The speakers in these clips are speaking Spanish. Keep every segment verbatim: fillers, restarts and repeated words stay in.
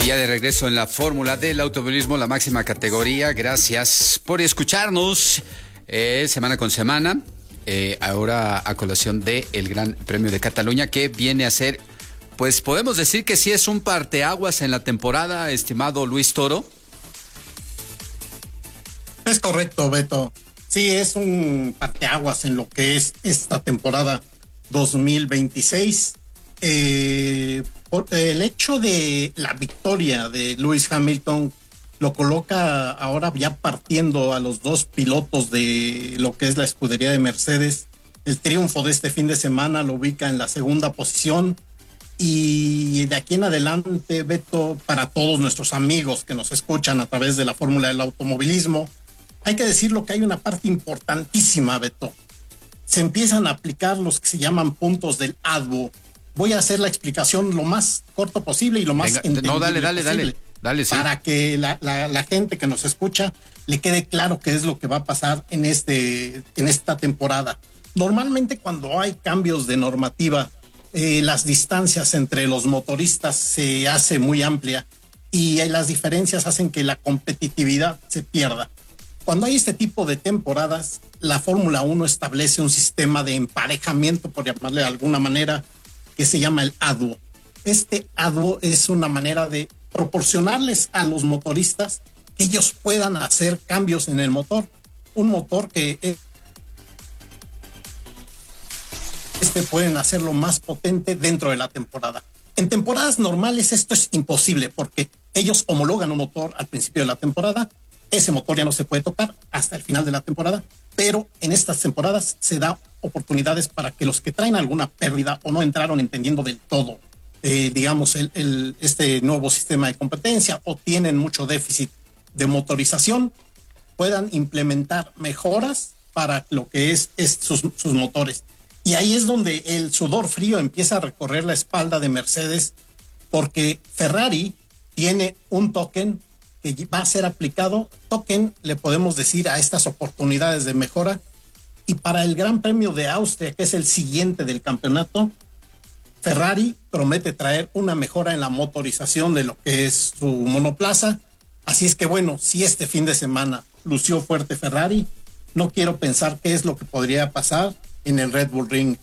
Ya de regreso en la fórmula del automovilismo, la máxima categoría. Gracias por escucharnos eh, semana con semana. Eh, ahora a colación del Gran Premio de Cataluña, que viene a ser, pues podemos decir que sí es un parteaguas en la temporada, estimado Luis Toro. Es correcto, Beto. Sí, es un parteaguas en lo que es esta temporada dos mil veintiséis. Eh, por el hecho de la victoria de Lewis Hamilton lo coloca ahora ya partiendo a los dos pilotos de lo que es la escudería de Mercedes. El triunfo de este fin de semana lo ubica en la segunda posición, y de aquí en adelante, Beto, para todos nuestros amigos que nos escuchan a través de la fórmula del automovilismo, hay que decirlo que hay una parte importantísima, Beto. Se empiezan a aplicar los que se llaman puntos del A D V O. Voy a hacer la explicación lo más corto posible y lo más Venga, entendible no, dale, dale, posible, dale, dale, sí. para que la, la, la gente que nos escucha le quede claro qué es lo que va a pasar en, este, en esta temporada. Normalmente cuando hay cambios de normativa, eh, las distancias entre los motoristas se hace muy amplia y las diferencias hacen que la competitividad se pierda. Cuando hay este tipo de temporadas, la Fórmula uno establece un sistema de emparejamiento, por llamarle de alguna manera, que se llama el A D V O. Este A D V O es una manera de proporcionarles a los motoristas que ellos puedan hacer cambios en el motor. Un motor que este pueden hacerlo más potente dentro de la temporada. En temporadas normales esto es imposible porque ellos homologan un motor al principio de la temporada. Ese motor ya no se puede tocar hasta el final de la temporada, pero en estas temporadas se da oportunidades para que los que traen alguna pérdida o no entraron entendiendo del todo, eh, digamos, el, el, este nuevo sistema de competencia, o tienen mucho déficit de motorización, puedan implementar mejoras para lo que es, es sus, sus motores. Y ahí es donde el sudor frío empieza a recorrer la espalda de Mercedes, porque Ferrari tiene un token que va a ser aplicado. Token le podemos decir a estas oportunidades de mejora. Y para el Gran Premio de Austria, que es el siguiente del campeonato, Ferrari promete traer una mejora en la motorización de lo que es su monoplaza. Así es que bueno, si este fin de semana lució fuerte Ferrari, no quiero pensar qué es lo que podría pasar en el Red Bull Ring.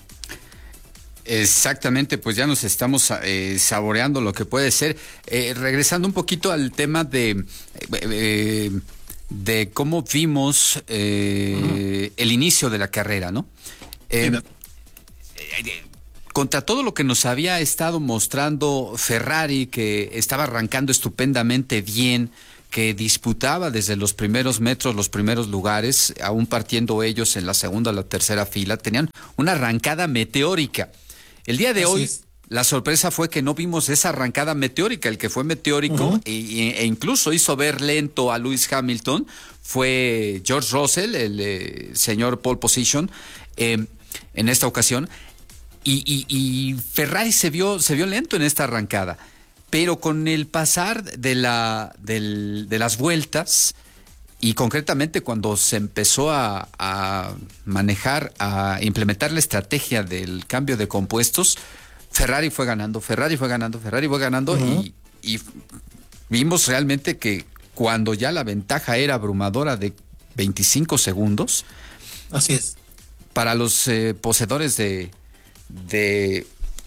Exactamente, pues ya nos estamos eh, saboreando lo que puede ser. Eh, regresando un poquito al tema de... Eh, de cómo vimos eh, uh-huh. el inicio de la carrera, ¿no? Eh, sí, eh, contra todo lo que nos había estado mostrando Ferrari, que estaba arrancando estupendamente bien, que disputaba desde los primeros metros, los primeros lugares, aún partiendo ellos en la segunda o la tercera fila, tenían una arrancada meteórica. El día de Así hoy... es. La sorpresa fue que no vimos esa arrancada meteórica. El que fue meteórico uh-huh. e, e incluso hizo ver lento a Lewis Hamilton fue George Russell, el eh, señor pole position, eh, en esta ocasión. Y, y, y Ferrari se vio, se vio lento en esta arrancada. Pero con el pasar de, la, del, de las vueltas, y concretamente cuando se empezó a, a manejar, a implementar la estrategia del cambio de compuestos, Ferrari fue ganando, Ferrari fue ganando, Ferrari fue ganando uh-huh. y, y vimos realmente que cuando ya la ventaja era abrumadora de veinticinco segundos. Así es. Para los eh, poseedores de, de,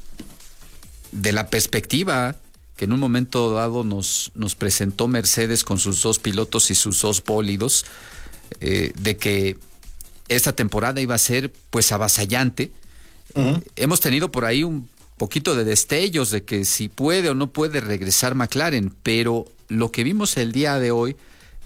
de la perspectiva que en un momento dado nos, nos presentó Mercedes con sus dos pilotos y sus dos bólidos, eh, de que esta temporada iba a ser pues avasallante. Uh-huh. Hemos tenido por ahí un poquito de destellos de que si puede o no puede regresar McLaren, pero lo que vimos el día de hoy,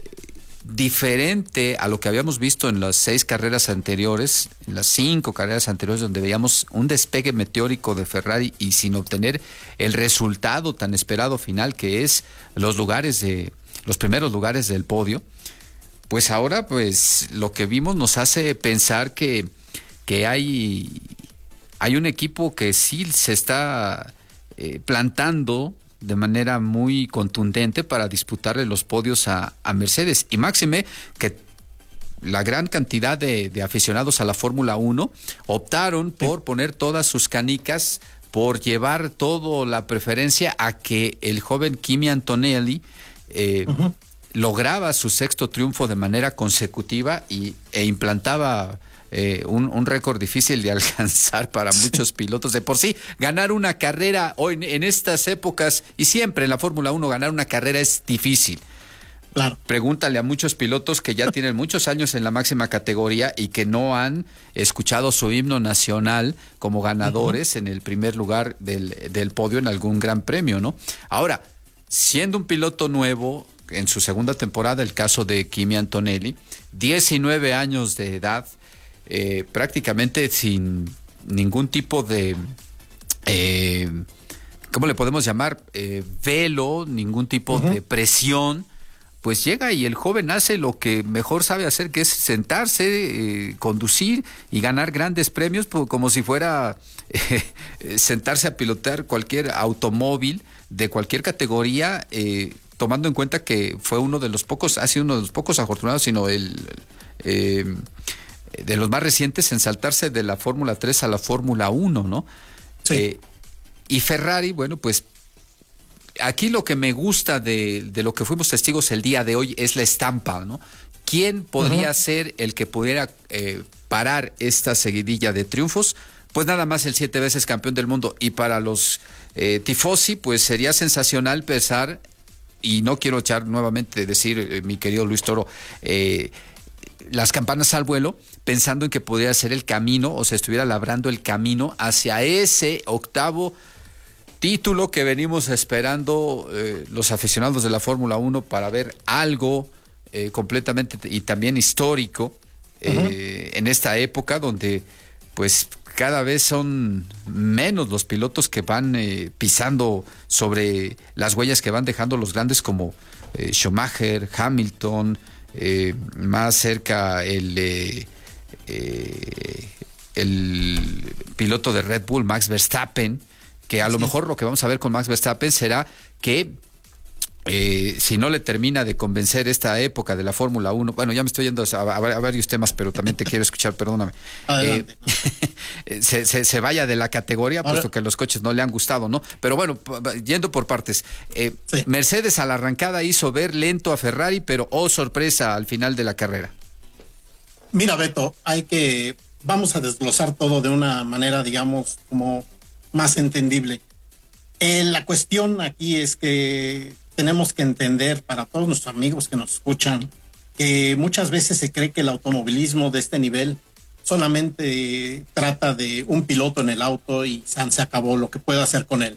diferente a lo que habíamos visto en las seis carreras anteriores, en las cinco carreras anteriores, donde veíamos un despegue meteórico de Ferrari y sin obtener el resultado tan esperado final, que es los lugares de los primeros lugares del podio. Pues ahora, pues lo que vimos nos hace pensar que, que hay Hay un equipo que sí se está eh, plantando de manera muy contundente para disputarle los podios a, a Mercedes. Y máxime que la gran cantidad de, de aficionados a la Fórmula uno optaron por poner todas sus canicas por llevar toda la preferencia a que el joven Kimi Antonelli eh, uh-huh. lograba su sexto triunfo de manera consecutiva y, e implantaba eh, un, un récord difícil de alcanzar para muchos pilotos. De por sí, ganar una carrera hoy en, en estas épocas y siempre en la Fórmula uno ganar una carrera es difícil. Claro. Pregúntale a muchos pilotos que ya tienen muchos años en la máxima categoría y que no han escuchado su himno nacional como ganadores uh-huh. en el primer lugar del, del podio en algún gran premio, ¿no? Ahora, siendo un piloto nuevo en su segunda temporada, el caso de Kimi Antonelli, diecinueve años de edad, eh, prácticamente sin ningún tipo de... Eh, ¿cómo le podemos llamar? Eh, velo, ningún tipo uh-huh. de presión. Pues llega y el joven hace lo que mejor sabe hacer, que es sentarse, eh, conducir y ganar grandes premios, pues, como si fuera eh, sentarse a pilotar cualquier automóvil de cualquier categoría, eh, tomando en cuenta que fue uno de los pocos, ha sido uno de los pocos afortunados, sino el eh, de los más recientes en saltarse de la Fórmula tres a la Fórmula uno, ¿no? Sí. Eh, y Ferrari, bueno, pues aquí lo que me gusta de, de lo que fuimos testigos el día de hoy es la estampa, ¿no? ¿Quién podría uh-huh. ser el que pudiera eh, parar esta seguidilla de triunfos? Pues nada más el siete veces campeón del mundo. Y para los eh, tifosi, pues sería sensacional pensar, y no quiero echar nuevamente, decir, eh, mi querido Luis Toro, eh, las campanas al vuelo, pensando en que podría ser el camino, o se estuviera labrando el camino hacia ese octavo título que venimos esperando eh, los aficionados de la Fórmula uno para ver algo eh, completamente y también histórico eh, uh-huh. en esta época donde pues cada vez son menos los pilotos que van eh, pisando sobre las huellas que van dejando los grandes como eh, Schumacher, Hamilton, eh, más cerca el eh, eh, el piloto de Red Bull, Max Verstappen, que a lo sí. mejor lo que vamos a ver con Max Verstappen será que eh, si no le termina de convencer esta época de la Fórmula uno, bueno, ya me estoy yendo a, a, a varios temas, pero también te quiero escuchar, perdóname, eh, se, se, se vaya de la categoría, Ahora, puesto que los coches no le han gustado, ¿no? Pero bueno, yendo por partes, eh, sí. Mercedes a la arrancada hizo ver lento a Ferrari, pero oh sorpresa al final de la carrera. Mira, Beto, hay que, vamos a desglosar todo de una manera, digamos, como más entendible. Eh, la cuestión aquí es que tenemos que entender, para todos nuestros amigos que nos escuchan, que muchas veces se cree que el automovilismo de este nivel solamente trata de un piloto en el auto y se acabó lo que puede hacer con él.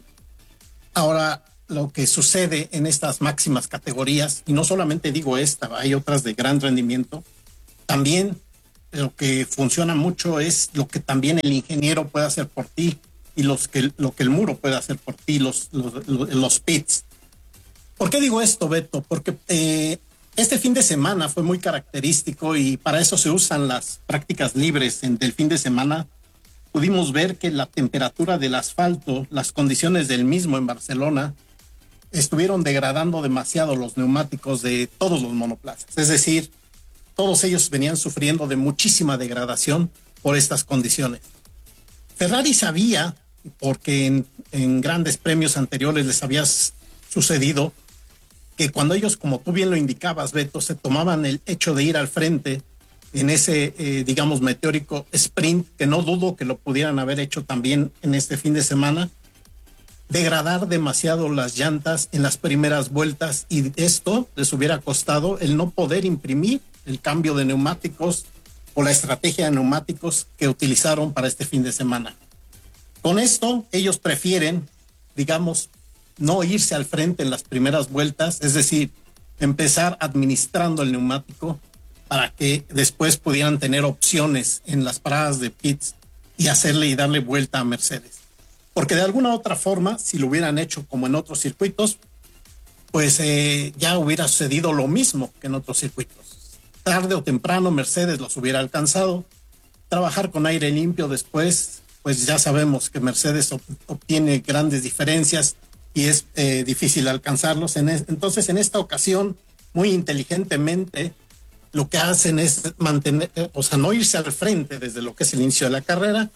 Ahora, lo que sucede en estas máximas categorías, y no solamente digo esta, hay otras de gran rendimiento, también lo que funciona mucho es lo que también el ingeniero puede hacer por ti, y los que, lo que el muro puede hacer por ti, los, los, los pits. ¿Por qué digo esto, Beto? Porque eh, este fin de semana fue muy característico y para eso se usan las prácticas libres en, del fin de semana. Pudimos ver que la temperatura del asfalto, las condiciones del mismo en Barcelona, estuvieron degradando demasiado los neumáticos de todos los monoplazas. Es decir, todos ellos venían sufriendo de muchísima degradación por estas condiciones. Ferrari sabía, porque en, en grandes premios anteriores les había sucedido, que cuando ellos, como tú bien lo indicabas, Beto, se tomaban el hecho de ir al frente en ese, eh, digamos, meteórico sprint, que no dudo que lo pudieran haber hecho también en este fin de semana, degradar demasiado las llantas en las primeras vueltas, y esto les hubiera costado el no poder imprimir el cambio de neumáticos o la estrategia de neumáticos que utilizaron para este fin de semana. Con esto, ellos prefieren, digamos, no irse al frente en las primeras vueltas, es decir, empezar administrando el neumático para que después pudieran tener opciones en las paradas de pits y hacerle y darle vuelta a Mercedes. Porque de alguna u otra forma, si lo hubieran hecho como en otros circuitos, pues eh, ya hubiera sucedido lo mismo que en otros circuitos. Tarde o temprano Mercedes los hubiera alcanzado. Trabajar con aire limpio después, pues ya sabemos que Mercedes obtiene grandes diferencias y es eh, difícil alcanzarlos. En es, entonces, en esta ocasión, muy inteligentemente, lo que hacen es mantener, o sea, no irse al frente desde lo que es el inicio de la carrera,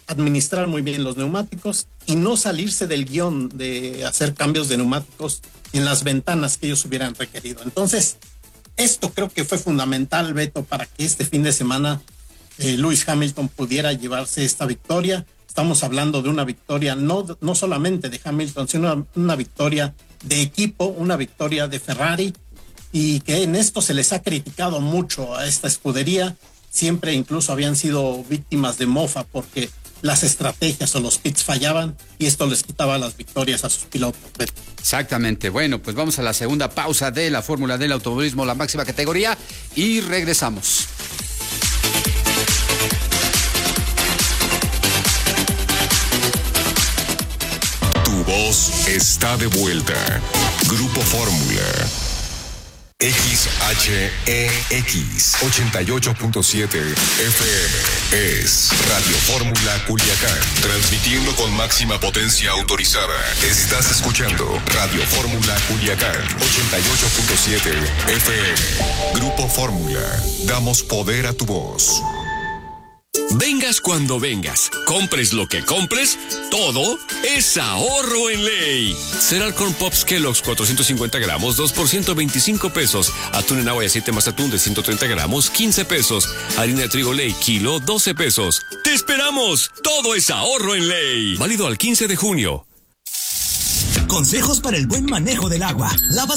administrar muy bien los neumáticos y no salirse del guión de hacer cambios de neumáticos en las ventanas que ellos hubieran requerido. Entonces, esto creo que fue fundamental, Beto, para que este fin de semana eh, Lewis Hamilton pudiera llevarse esta victoria. Estamos hablando de una victoria no, no solamente de Hamilton, sino una, una victoria de equipo, una victoria de Ferrari, y que en esto se les ha criticado mucho a esta escudería. Siempre incluso habían sido víctimas de mofa porque las estrategias o los pits fallaban y esto les quitaba las victorias a sus pilotos. Exactamente. Bueno, pues vamos a la segunda pausa de la Fórmula del Automovilismo, la máxima categoría, y regresamos. Tu voz está de vuelta. Grupo Fórmula. X H E X ochenta y ocho punto siete F M es Radio Fórmula Culiacán, transmitiendo con máxima potencia autorizada. Estás escuchando Radio Fórmula Culiacán ochenta y ocho punto siete F M. Grupo Fórmula, damos poder a tu voz. Vengas cuando vengas, compres lo que compres, todo es ahorro en ley. Cereal Corn Pops Kellogg's cuatrocientos cincuenta gramos, dos por ciento veinticinco pesos. Atún en agua y aceite más atún de ciento treinta gramos, quince pesos. Harina de trigo Ley, kilo, doce pesos. ¡Te esperamos! Todo es ahorro en ley. Válido al quince de junio. Consejos para el buen manejo del agua. Lava